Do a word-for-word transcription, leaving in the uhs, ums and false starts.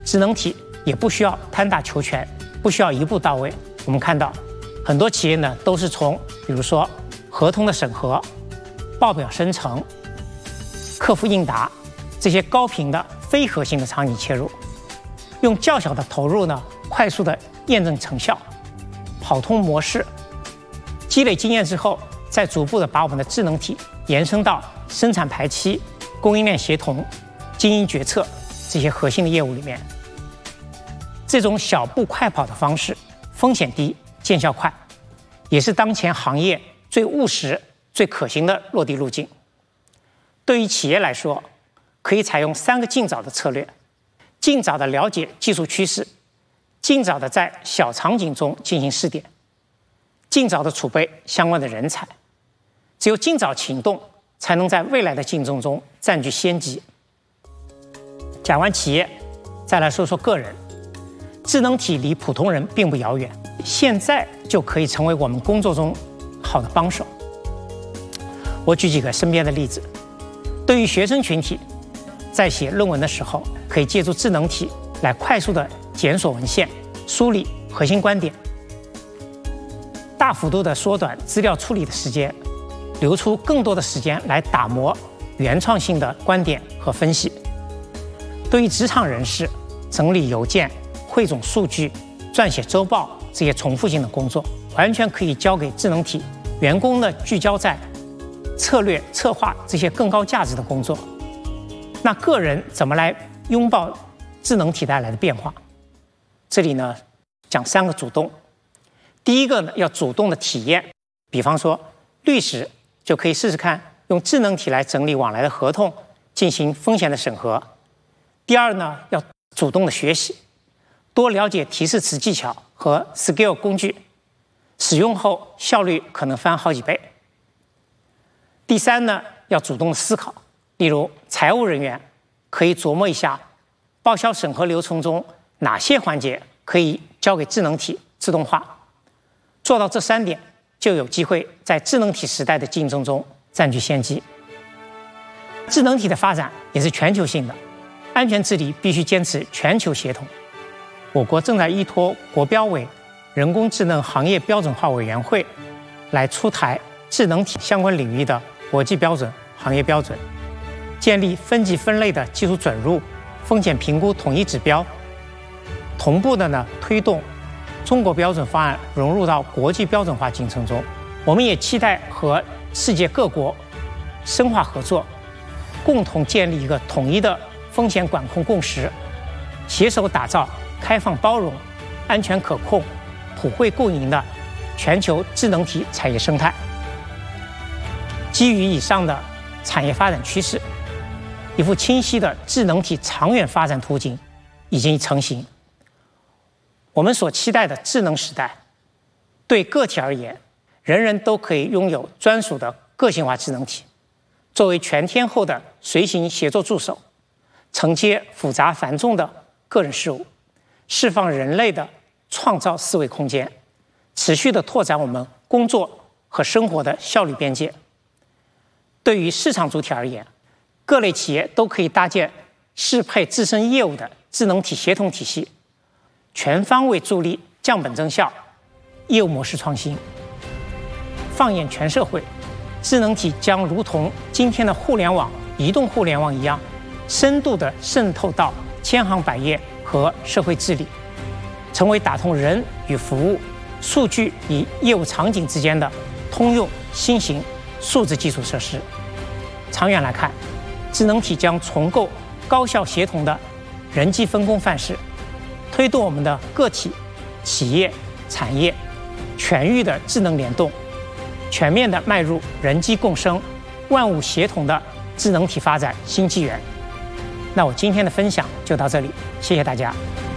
智能体也不需要贪大求全，不需要一步到位。我们看到很多企业呢都是从比如说合同的审核、报表生成、客服应答这些高频的非核心的场景切入，用较小的投入呢快速的验证成效，跑通模式，积累经验之后，再逐步的把我们的智能体延伸到生产排期、供应链协同、经营决策这些核心的业务里面。这种小步快跑的方式，风险低，见效快，也是当前行业最务实、最可行的落地路径。对于企业来说，可以采用三个尽早的策略：尽早的了解技术趋势，尽早的在小场景中进行试点，尽早的储备相关的人才。只有尽早行动，才能在未来的竞争中占据先机。讲完企业，再来说说个人。智能体离普通人并不遥远，现在就可以成为我们工作中好的帮手。我举几个身边的例子。对于学生群体，在写论文的时候，可以借助智能体来快速的检索文献、梳理核心观点，大幅度的缩短资料处理的时间，留出更多的时间来打磨原创性的观点和分析。对于职场人士，整理邮件、汇总数据、撰写周报这些重复性的工作，完全可以交给智能体，员工呢聚焦在策略、策划这些更高价值的工作。那个人怎么来拥抱智能体带来的变化？这里呢讲三个主动。第一个呢要主动的体验，比方说律师就可以试试看用智能体来整理往来的合同，进行风险的审核。第二呢要主动的学习，多了解提示词技巧和 skill 工具，使用后效率可能翻好几倍。第三呢要主动的思考，例如财务人员可以琢磨一下报销审核流程中哪些环节可以交给智能体自动化，做到这三点就有机会在智能体时代的竞争中占据先机。智能体的发展也是全球性的，安全治理必须坚持全球协同。我国正在依托国标委人工智能行业标准化委员会来出台智能体相关领域的国际标准、行业标准，建立分级分类的技术准入、风险评估统一指标，同步的呢推动中国标准方案融入到国际标准化进程中。我们也期待和世界各国深化合作，共同建立一个统一的风险管控共识，携手打造开放包容、安全可控、普惠共赢的全球智能体产业生态。基于以上的产业发展趋势，一幅清晰的智能体长远发展图景已经成型。我们所期待的智能时代，对个体而言，人人都可以拥有专属的个性化智能体，作为全天候的随行协作助手，承接复杂繁重的个人事务，释放人类的创造思维空间，持续地拓展我们工作和生活的效率边界。对于市场主体而言，各类企业都可以搭建适配自身业务的智能体协同体系，全方位助力降本增效、业务模式创新。放眼全社会，智能体将如同今天的互联网、移动互联网一样，深度地渗透到千行百业和社会治理，成为打通人与服务、数据与业务场景之间的通用新型数字基础设施。长远来看，智能体将重构高效协同的人机分工范式，推动我们的个体、企业、产业全域的智能联动，全面地迈入人机共生、万物协同的智能体发展新纪元。那我今天的分享就到这里，谢谢大家。